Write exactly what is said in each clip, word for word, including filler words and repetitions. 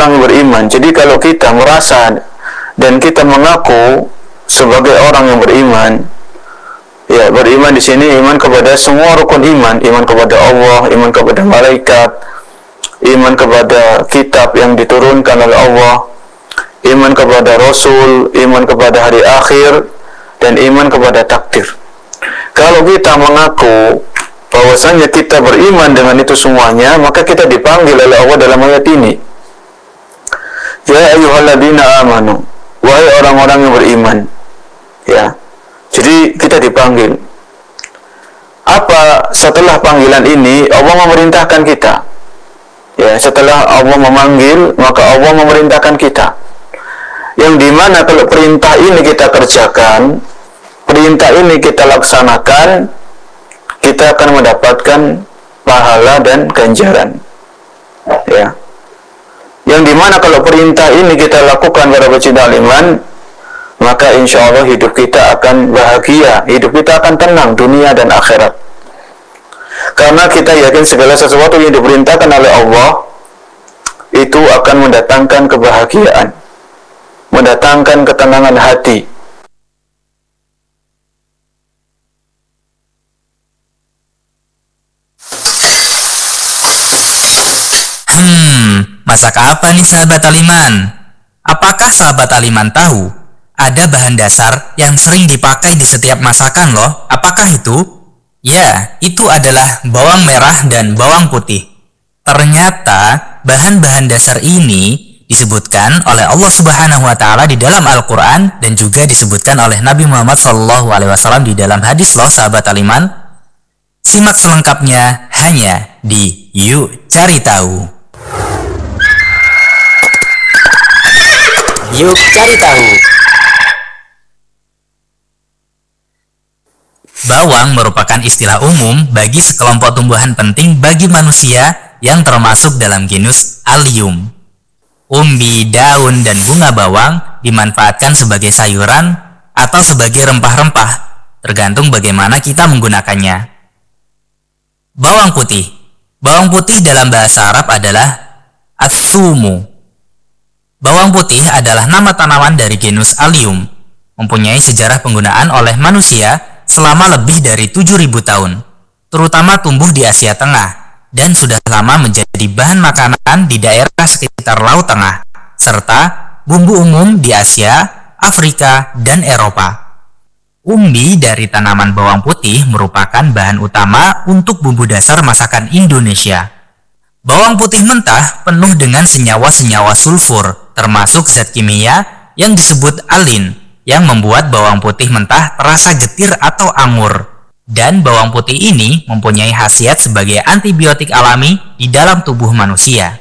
orang yang beriman. Jadi kalau kita merasa dan kita mengaku sebagai orang yang beriman, ya, beriman di sini iman kepada semua rukun iman, iman kepada Allah, iman kepada malaikat, iman kepada kitab yang diturunkan oleh Allah, iman kepada Rasul, iman kepada hari akhir, dan iman kepada takdir. Kalau kita mengaku bahwasanya kita beriman dengan itu semuanya, maka kita dipanggil oleh Allah dalam ayat ini. Ya ayyuhalladzina amanu, wahai orang-orang yang beriman. Ya. Jadi kita dipanggil. Apa setelah panggilan ini Allah memerintahkan kita? Ya, setelah Allah memanggil, maka Allah memerintahkan kita. Yang dimana kalau perintah ini kita kerjakan, perintah ini kita laksanakan, kita akan mendapatkan pahala dan ganjaran. Ya. Yang dimana kalau perintah ini kita lakukan pada pecinta iman, maka insya Allah hidup kita akan bahagia, hidup kita akan tenang dunia dan akhirat. Karena kita yakin segala sesuatu yang diperintahkan oleh Allah itu akan mendatangkan kebahagiaan, mendatangkan ketenangan hati. Hmm, masak apa nih sahabat Aliman? Apakah sahabat Aliman tahu ada bahan dasar yang sering dipakai di setiap masakan loh? Apakah itu? Ya, itu adalah bawang merah dan bawang putih. Ternyata bahan-bahan dasar ini disebutkan oleh Allah Subhanahu wa taala di dalam Al-Qur'an dan juga disebutkan oleh Nabi Muhammad shallallahu alaihi wasallam di dalam hadis loh sahabat Aliman. Simak selengkapnya hanya di Yuk Cari Tahu. Yuk Cari Tahu. Bawang merupakan istilah umum bagi sekelompok tumbuhan penting bagi manusia yang termasuk dalam genus Allium. Umbi, daun, dan bunga bawang dimanfaatkan sebagai sayuran atau sebagai rempah-rempah, tergantung bagaimana kita menggunakannya. Bawang putih. Bawang putih dalam bahasa Arab adalah as-sumu. Bawang putih adalah nama tanaman dari genus Allium, mempunyai sejarah penggunaan oleh manusia selama lebih dari tujuh ribu tahun, terutama tumbuh di Asia Tengah, dan sudah lama menjadi bahan makanan di daerah sekitar Laut Tengah, serta bumbu umum di Asia, Afrika, dan Eropa. Umbi dari tanaman bawang putih merupakan bahan utama untuk bumbu dasar masakan Indonesia. Bawang putih mentah penuh dengan senyawa-senyawa sulfur, termasuk zat kimia yang disebut alin, yang membuat bawang putih mentah terasa getir atau anggur. Dan bawang putih ini mempunyai khasiat sebagai antibiotik alami di dalam tubuh manusia.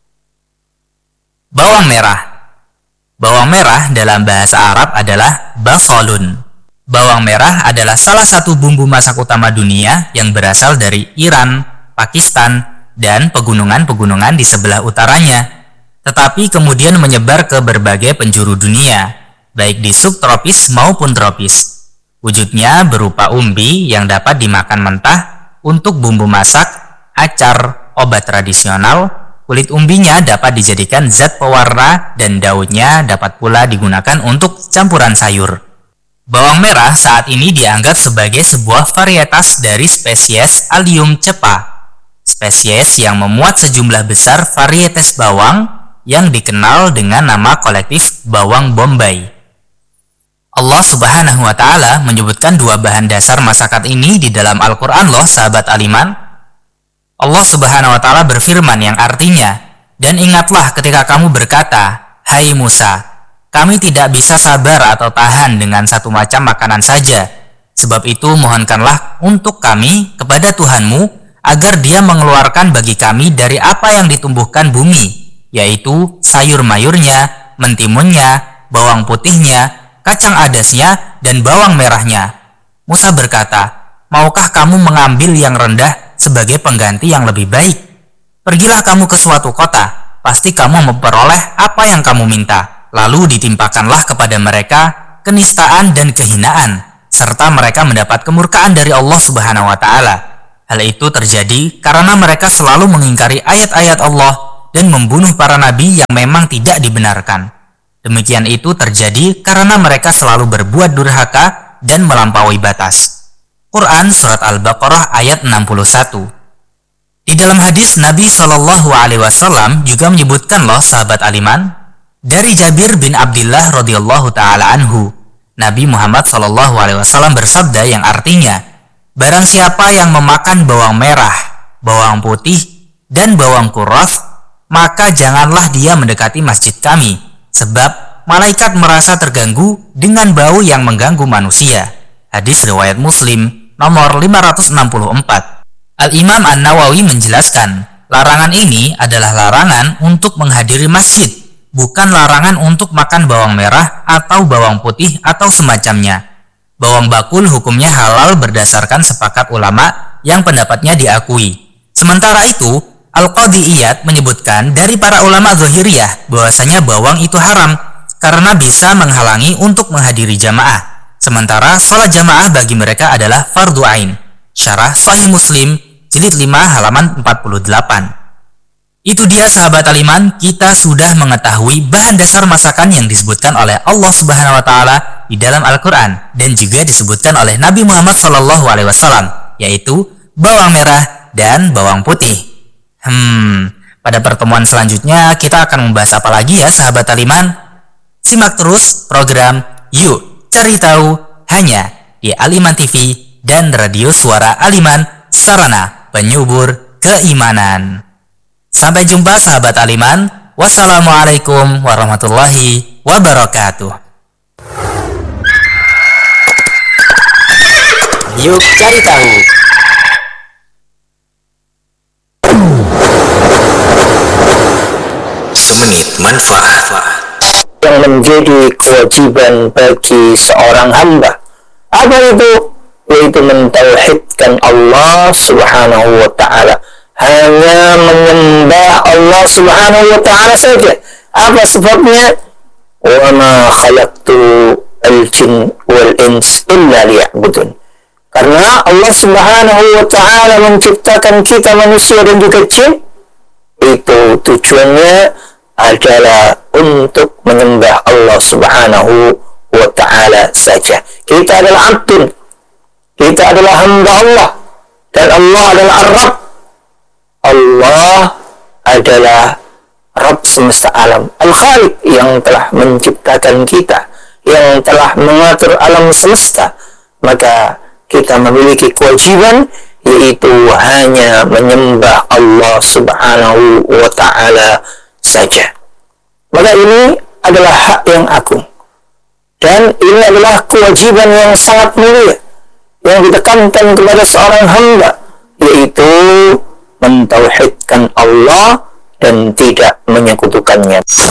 Bawang merah. Bawang merah dalam bahasa Arab adalah basolun. Bawang merah adalah salah satu bumbu masak utama dunia yang berasal dari Iran, Pakistan, dan pegunungan-pegunungan di sebelah utaranya, tetapi kemudian menyebar ke berbagai penjuru dunia, baik di subtropis maupun tropis. Wujudnya berupa umbi yang dapat dimakan mentah untuk bumbu masak, acar, obat tradisional. Kulit umbinya dapat dijadikan zat pewarna dan daunnya dapat pula digunakan untuk campuran sayur. Bawang merah saat ini dianggap sebagai sebuah varietas dari spesies Allium cepa, spesies yang memuat sejumlah besar varietas bawang yang dikenal dengan nama kolektif bawang Bombay. Allah Subhanahu wa taala menyebutkan dua bahan dasar masakan ini di dalam Al-Qur'an loh sahabat Aliman. Allah Subhanahu wa taala berfirman yang artinya, "Dan ingatlah ketika kamu berkata, hai Musa, kami tidak bisa sabar atau tahan dengan satu macam makanan saja. Sebab itu mohonkanlah untuk kami kepada Tuhanmu agar Dia mengeluarkan bagi kami dari apa yang ditumbuhkan bumi, yaitu sayur mayurnya, mentimunnya, bawang putihnya, kacang adasnya, dan bawang merahnya." Musa berkata, "Maukah kamu mengambil yang rendah sebagai pengganti yang lebih baik? Pergilah kamu ke suatu kota, pasti kamu memperoleh apa yang kamu minta. Lalu ditimpakanlah kepada mereka kenistaan dan kehinaan, serta mereka mendapat kemurkaan dari Allah Subhanahu wa taala. Hal itu terjadi karena mereka selalu mengingkari ayat-ayat Allah dan membunuh para nabi yang memang tidak dibenarkan. Demikian itu terjadi karena mereka selalu berbuat durhaka dan melampaui batas. Quran Surat Al-Baqarah ayat enam puluh satu. Di dalam hadis Nabi Shallallahu Alaihi Wasallam juga menyebutkan loh sahabat aliman, dari Jabir bin Abdullah radhiyallahu taala anhu, Nabi Muhammad Shallallahu Alaihi Wasallam bersabda yang artinya, barang siapa yang memakan bawang merah, bawang putih, dan bawang kuras, maka janganlah dia mendekati masjid kami, sebab malaikat merasa terganggu dengan bau yang mengganggu manusia. Hadis riwayat Muslim nomor lima ratus enam puluh empat. Al-Imam An-Nawawi menjelaskan, larangan ini adalah larangan untuk menghadiri masjid, bukan larangan untuk makan bawang merah atau bawang putih atau semacamnya. Bawang bakul hukumnya halal berdasarkan sepakat ulama yang pendapatnya diakui. Sementara itu, Al-Qadhi Iyad menyebutkan dari para ulama Zahiriyah bahwasanya bawang itu haram karena bisa menghalangi untuk menghadiri jamaah. Sementara sholat jamaah bagi mereka adalah fardu ain. Syarah Sahih Muslim jilid lima halaman empat puluh delapan. Itu dia sahabat aliman, kita sudah mengetahui bahan dasar masakan yang disebutkan oleh Allah Subhanahu wa taala di dalam Al-Qur'an dan juga disebutkan oleh Nabi Muhammad shallallahu alaihi wasallam, yaitu bawang merah dan bawang putih. Hmm, pada pertemuan selanjutnya kita akan membahas apa lagi ya sahabat aliman? Simak terus program Yuk Cari Tahu hanya di Aliman T V dan Radio Suara Aliman, sarana penyubur keimanan. Sampai jumpa sahabat aliman. Wassalamualaikum warahmatullahi wabarakatuh. Yuk cari tahu. Semenit manfaat yang menjadi kewajiban bagi seorang hamba. Apa itu? Yaitu mentauhidkan Allah Subhanahu wa ta'ala, hanya menyembah Allah Subhanahu wa ta'ala saja. Apa sebabnya? Wa ma khalaqtu al-jin wal ins illa liya'budun. Karena Allah Subhanahu wa ta'ala menciptakan kita manusia dan juga jin, itu tujuannya adalah untuk menyembah Allah Subhanahu wa ta'ala saja. Kita adalah abdun, kita adalah hamba Allah, dan Allah adalah Ar-Rabb. Allah adalah Rabb semesta alam, Al-Khaliq, yang telah menciptakan kita, yang telah mengatur alam semesta. Maka kita memiliki kewajiban, yaitu hanya menyembah Allah Subhanahu wa ta'ala saja. Maka ini adalah hak yang agung, dan ini adalah kewajiban yang sangat mulia yang ditekankan kepada seorang hamba, yaitu mentauhidkan Allah dan tidak menyekutukannya.